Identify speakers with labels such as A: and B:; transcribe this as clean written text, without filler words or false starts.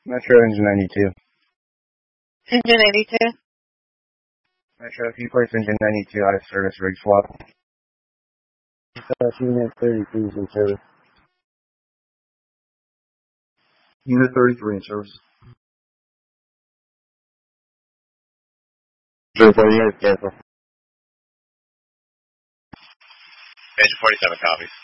A: Metro engine 92.
B: Engine 82.
A: Metro, if you place engine 92 out of service, rig swap. Unit 33 is in service. Unit 33 in service. 048, cancel.
C: Engine 47 copies.